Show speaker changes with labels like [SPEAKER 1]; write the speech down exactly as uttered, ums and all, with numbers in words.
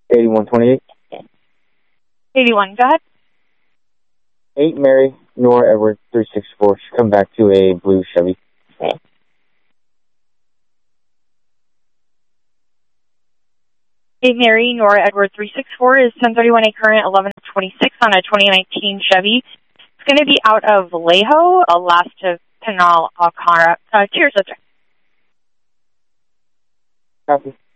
[SPEAKER 1] eighty-one twenty-eight.
[SPEAKER 2] eighty-one, go ahead.
[SPEAKER 1] eight Mary, Nora Edward, three six four. Should come back to a blue Chevy.
[SPEAKER 2] eight Mary, Nora Edward, three six four is ten thirty-one A current, eleven twenty-six on a twenty nineteen Chevy. It's going to be out of Vallejo, uh, last to Pinal, Alcara. Uh, cheers, okay.
[SPEAKER 1] Copy.